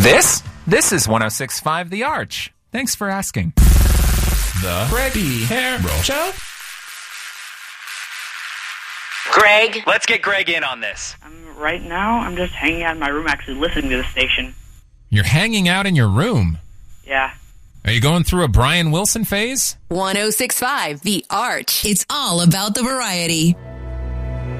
This is 106.5 The Arch. Thanks for asking. The Greg Harrell Show. Greg, let's get Greg in on this. Right now, I'm just hanging out in my room actually listening to the station. You're hanging out in your room? Yeah. Are you going through a Brian Wilson phase? 106.5 The Arch. It's all about the variety.